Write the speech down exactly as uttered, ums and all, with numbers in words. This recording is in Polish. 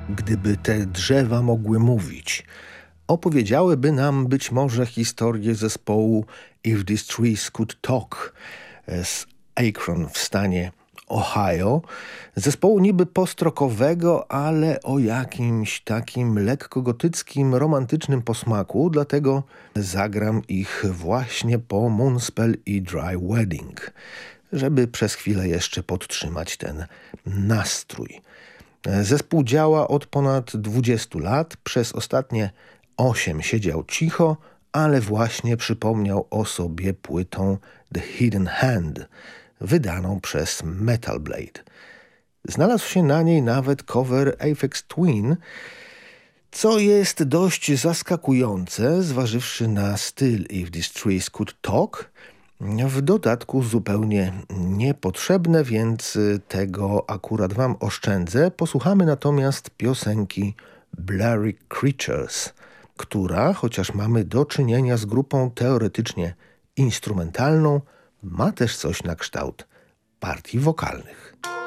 Gdyby te drzewa mogły mówić, opowiedziałyby nam być może historię zespołu If These Trees Could Talk z Akron w stanie Ohio, zespołu niby postrokowego, ale o jakimś takim lekko gotyckim, romantycznym posmaku, dlatego zagram ich właśnie po Moonspell i Dry Wedding, żeby przez chwilę jeszcze podtrzymać ten nastrój. Zespół działa od ponad dwudziestu lat, przez ostatnie osiem siedział cicho, ale właśnie przypomniał o sobie płytą The Hidden Hand, wydaną przez Metal Blade. Znalazł się na niej nawet cover Aphex Twin, co jest dość zaskakujące, zważywszy na styl If These Trees Could Talk. W dodatku zupełnie niepotrzebne, więc tego akurat wam oszczędzę. Posłuchamy natomiast piosenki Blurry Creatures, która, chociaż mamy do czynienia z grupą teoretycznie instrumentalną, ma też coś na kształt partii wokalnych.